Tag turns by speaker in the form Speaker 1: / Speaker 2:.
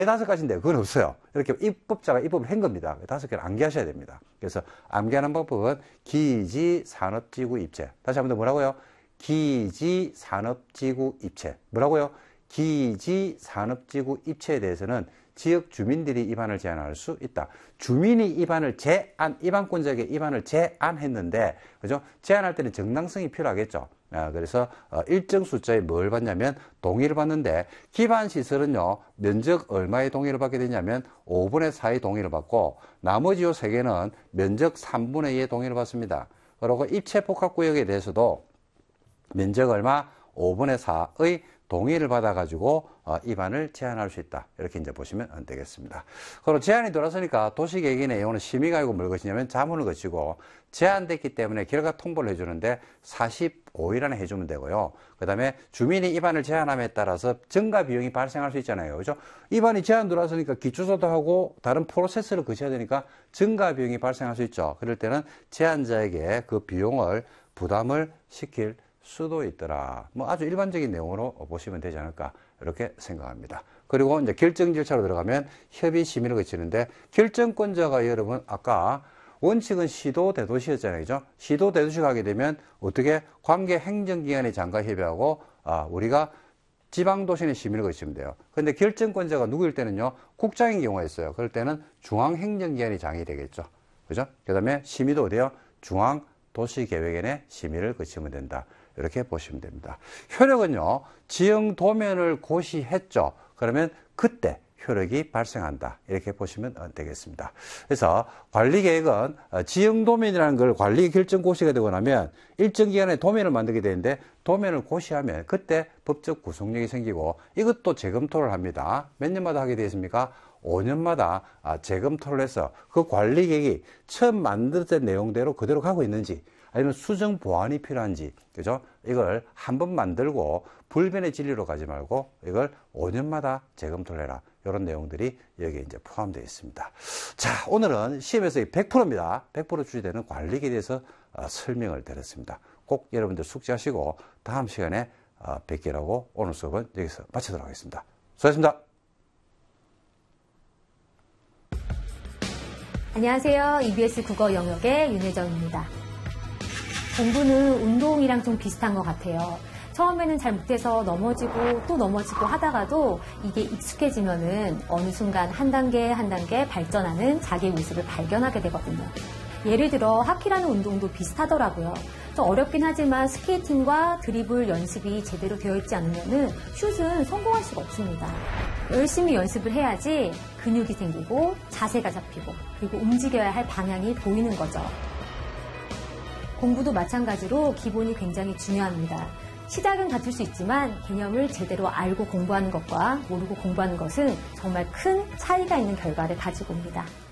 Speaker 1: 5가지인데 그건 없어요. 이렇게 입법자가 입법을 한 겁니다. 5개를 암기하셔야 됩니다. 그래서 암기하는 방법은 기지산업지구 입체. 다시 한번 더 뭐라고요? 기지산업지구 입체. 뭐라고요? 기지산업지구 입체에 대해서는 지역 주민들이 입안을 제한할 수 있다. 주민이 입안을 입안권자에게 입안을 제한했는데, 그죠? 제한할 때는 정당성이 필요하겠죠. 그래서 일정 숫자의 뭘 받냐면 동의를 받는데, 기반시설은요 면적 얼마의 동의를 받게 되냐면 5분의 4의 동의를 받고, 나머지 요 3개는 면적 3분의 2의 동의를 받습니다. 그리고 입체복합구역에 대해서도 면적 얼마? 5분의 4의 동의를 받아가지고 입안을 제한할 수 있다. 이렇게 이제 보시면 되겠습니다. 그리고 제한이 돌아서니까 도시계획의 내용은 심의가 아니고 뭘 거치냐면 자문을 거치고, 제한됐기 때문에 결과 통보를 해주는데 45일 안에 해주면 되고요. 그 다음에 주민이 입안을 제한함에 따라서 증가 비용이 발생할 수 있잖아요. 그죠? 입안이 제한 들어왔으니까 기초조도 하고 다른 프로세스를 거쳐야 되니까 증가 비용이 발생할 수 있죠. 그럴 때는 제한자에게 그 비용을 부담을 시킬 수도 있더라. 뭐 아주 일반적인 내용으로 보시면 되지 않을까 이렇게 생각합니다. 그리고 이제 결정 절차로 들어가면 협의 심의를 거치는데, 결정권자가 여러분 아까 원칙은 시도 대도시였잖아요. 그죠? 시도 대도시가 하게 되면 어떻게 관계 행정기관의 장과 협의하고 우리가 지방도시의 심의를 거치면 돼요. 그런데 결정권자가 누구일 때는요, 국장인 경우가 있어요. 그럴 때는 중앙행정기관의 장이 되겠죠. 그죠? 그 다음에 심의도 어디요? 중앙도시계획원의 심의를 거치면 된다. 이렇게 보시면 됩니다. 효력은요, 지형 도면을 고시했죠. 그러면 그때 효력이 발생한다. 이렇게 보시면 되겠습니다. 그래서 관리계획은 지형 도면이라는 걸 관리 결정 고시가 되고 나면 일정 기간에 도면을 만들게 되는데, 도면을 고시하면 그때 법적 구속력이 생기고, 이것도 재검토를 합니다. 몇 년마다 하게 되겠습니까? 5년마다 재검토를 해서 그 관리계획이 처음 만들었던 내용대로 그대로 가고 있는지, 아니면 수정 보완이 필요한지, 그죠? 이걸 한 번 만들고 불변의 진리로 가지 말고 이걸 5년마다 재검토를 해라. 이런 내용들이 여기에 이제 포함되어 있습니다. 자, 오늘은 시험에서 100%입니다. 100% 출제되는 관리에 대해서 설명을 드렸습니다. 꼭 여러분들 숙지하시고 다음 시간에 뵙기라고 오늘 수업은 여기서 마치도록 하겠습니다. 수고하셨습니다.
Speaker 2: 안녕하세요. EBS 국어 영역의 윤혜정입니다. 공부는 운동이랑 좀 비슷한 것 같아요. 처음에는 잘 못해서 넘어지고 또 넘어지고 하다가도 이게 익숙해지면은 어느 순간 한 단계 한 단계 발전하는 자기의 모습을 발견하게 되거든요. 예를 들어 하키라는 운동도 비슷하더라고요. 좀 어렵긴 하지만 스케이팅과 드리블 연습이 제대로 되어 있지 않으면은 슛은 성공할 수가 없습니다. 열심히 연습을 해야지 근육이 생기고 자세가 잡히고 그리고 움직여야 할 방향이 보이는 거죠. 공부도 마찬가지로 기본이 굉장히 중요합니다. 시작은 같을 수 있지만 개념을 제대로 알고 공부하는 것과 모르고 공부하는 것은 정말 큰 차이가 있는 결과를 가지고 옵니다.